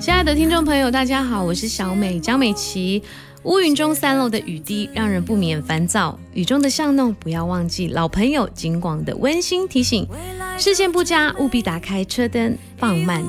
亲爱的听众朋友大家好，我是小美江美琪。乌云中散落的雨滴让人不免烦躁，雨中的巷弄不要忘记老朋友警广的温馨提醒，视线不佳务必打开车灯，放慢